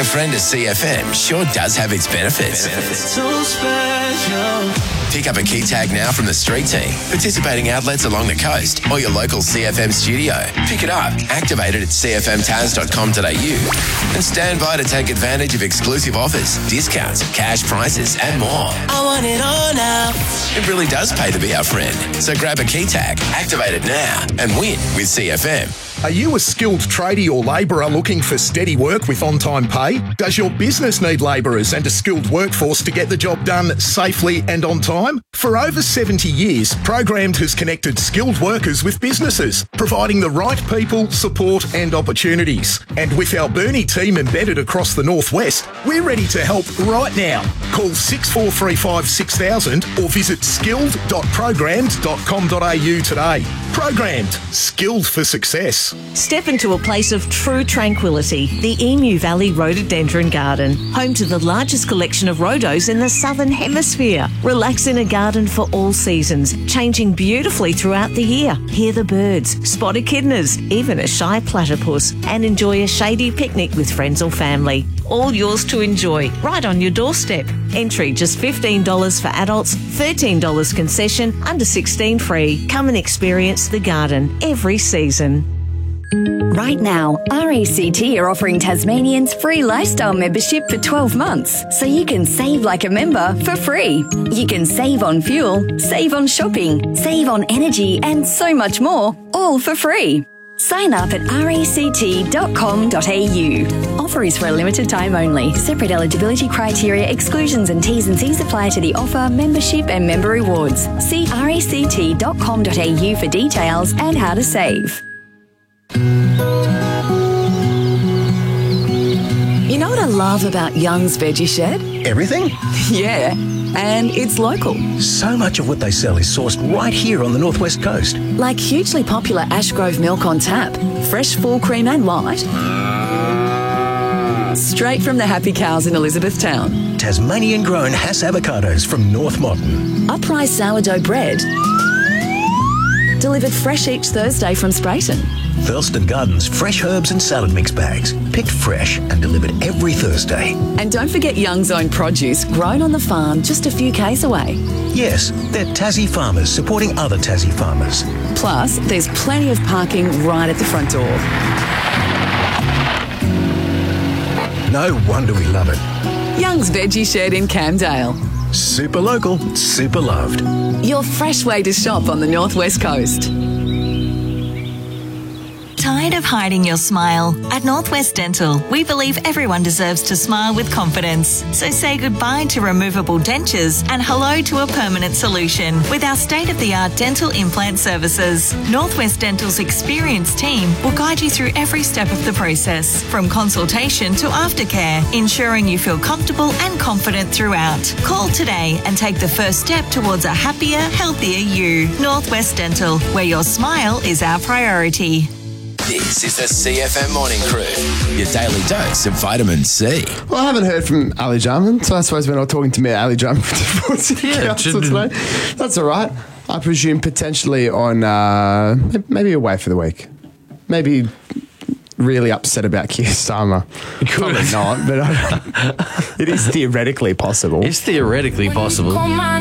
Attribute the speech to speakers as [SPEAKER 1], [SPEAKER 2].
[SPEAKER 1] a friend to CFM sure does have its benefits.
[SPEAKER 2] So special.
[SPEAKER 1] Pick up a key tag now from the street team, participating outlets along the coast, or your local CFM studio. Pick it up, activate it at cfmtaz.com.au, and stand by to take advantage of exclusive offers, discounts, cash prices, and more.
[SPEAKER 2] I want it all now.
[SPEAKER 1] It really does pay to be our friend. So grab a key tag, activate it now, and win with CFM.
[SPEAKER 3] Are you a skilled tradie or labourer looking for steady work with on-time pay? Does your business need labourers and a skilled workforce to get the job done safely and on time? For over 70 years, Programmed has connected skilled workers with businesses, providing the right people, support and opportunities. And with our Burnie team embedded across the Northwest, we're ready to help right now. Call 6435 6000 or visit skilled.programmed.com.au today. Programmed, skilled for success.
[SPEAKER 4] Step into a place of true tranquility, the Emu Valley Rhododendron Garden, home to the largest collection of rhodos in the Southern Hemisphere. Relax in a garden for all seasons, changing beautifully throughout the year. Hear the birds, spot echidnas, even a shy platypus, and enjoy a shady picnic with friends or family. All yours to enjoy, right on your doorstep. Entry just $15 for adults, $13 concession, under 16 free. Come and experience the garden every season.
[SPEAKER 5] Right now, RACT are offering Tasmanians free lifestyle membership for 12 months, so you can save like a member for free. You can save on fuel, save on shopping, save on energy, and so much more, all for free. Sign up at ract.com.au. Offer is for a limited time only. Separate eligibility criteria, exclusions and T's apply to the offer, membership and member rewards. See ract.com.au for details and how to save.
[SPEAKER 6] You know what I love about Young's Veggie Shed?
[SPEAKER 7] Everything?
[SPEAKER 6] Yeah, and it's local.
[SPEAKER 7] So much of what they sell is sourced right here on the Northwest Coast.
[SPEAKER 6] Like hugely popular Ashgrove milk on tap, fresh full cream and light. Straight from the happy cows in Elizabethtown.
[SPEAKER 7] Tasmanian grown Hass avocados from North Motton.
[SPEAKER 6] Uprise sourdough bread. Delivered fresh each Thursday from Sprayton.
[SPEAKER 7] Thurlston Gardens fresh herbs and salad mix bags, picked fresh and delivered every Thursday.
[SPEAKER 6] And don't forget Young's own produce, grown on the farm just a few k's away.
[SPEAKER 7] Yes, they're Tassie farmers supporting other Tassie farmers.
[SPEAKER 6] Plus, there's plenty of parking right at the front door.
[SPEAKER 7] No wonder we love it.
[SPEAKER 6] Young's Veggie Shed in Camdale.
[SPEAKER 7] Super local, super loved.
[SPEAKER 6] Your fresh way to shop on the Northwest Coast.
[SPEAKER 8] Tired of hiding your smile? At Northwest Dental, we believe everyone deserves to smile with confidence. So say goodbye to removable dentures and hello to a permanent solution with our state-of-the-art dental implant services. Northwest Dental's experienced team will guide you through every step of the process, from consultation to aftercare, ensuring you feel comfortable and confident throughout. Call today and take the first step towards a happier, healthier you. Northwest Dental, where your smile is our priority.
[SPEAKER 1] This is the CFM Morning Crew, your daily dose of vitamin C.
[SPEAKER 9] Well, I haven't heard from Ali Jarman, so I suppose we're not talking to me, Ali Jarman, today. That's all right. I presume potentially on maybe away for the week. Maybe really upset about Keir Starmer. Probably not, but it is theoretically possible.
[SPEAKER 10] It's theoretically possible.